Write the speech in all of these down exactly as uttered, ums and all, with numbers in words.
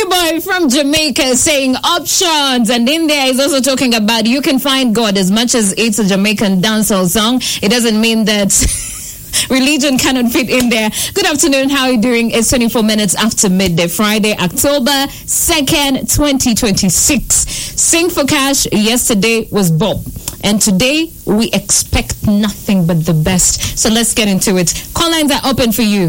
Boy from Jamaica saying options, and in there he's also talking about you can find God. As much as it's a Jamaican dancehall song, it doesn't mean that religion cannot fit in there. Good afternoon, how are you doing? It's twenty-four minutes after midday, Friday, October second, twenty twenty-six. Sing for Cash yesterday was Bob, and today we expect nothing but the best. So let's get into it. Call lines are open for you.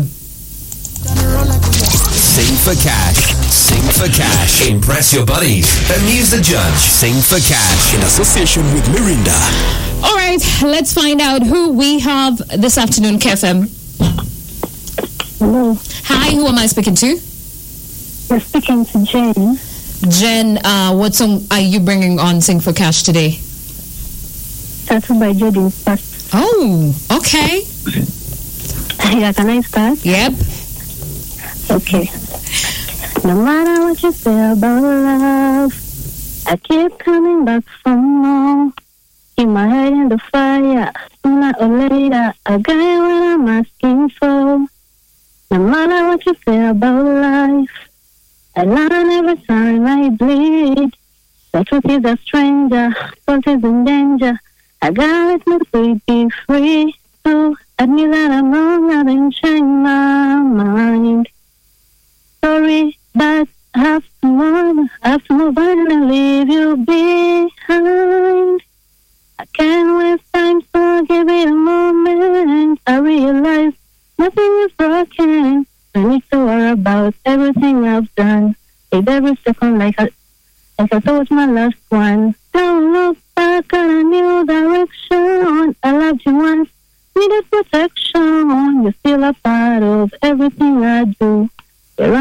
Sing for Cash. Sing for Cash. Impress your buddies. Amuse the judge. Sing for Cash. In association with Mirinda. All right, let's find out who we have this afternoon, K F M. Hello. Hi, who am I speaking to? You're speaking to Jen. Jen, uh, what song are you bringing on Sing for Cash today? Started by Jody first. Oh, okay. Yeah, can I start? Yep. Okay. No matter what you say about love, I keep coming back for more. Keep my head in the fire. Sooner or later, I get what I'm asking for. No matter what you say about life, I learn every time I bleed. The truth is a stranger, fault is in danger. I gotta let my sweet be free. So admit that I'm wrong, I didn't change my mind. Sorry, but I have to move, I have to move on and leave you behind. I can't waste time, so I'll give it a moment. I realize nothing is broken. I need to worry about everything I've done. With every second like I, like I thought my last one. Don't look back on a new direction. I loved you once, needed protection. You're still a part of everything I do.